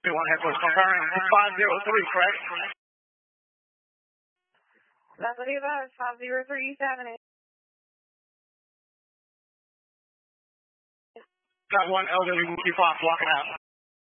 one headquarters confirming 503, correct? That's what he was, 50378. Got one elderly Wookie Fox walking out.